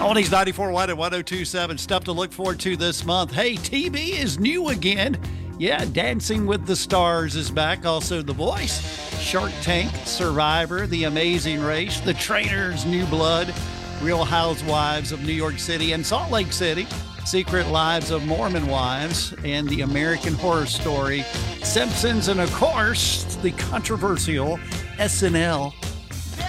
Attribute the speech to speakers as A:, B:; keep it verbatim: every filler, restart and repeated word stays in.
A: Oldies ninety-four one and one oh two point seven. Stuff to look forward to this month. Hey, T V is new again. Yeah, Dancing with the Stars is back. Also, The Voice, Shark Tank, Survivor, The Amazing Race, The Traitors, New Blood, Real Housewives of New York City and Salt Lake City, Secret Lives of Mormon Wives, and The American Horror Story, Simpsons, and of course, the controversial S N L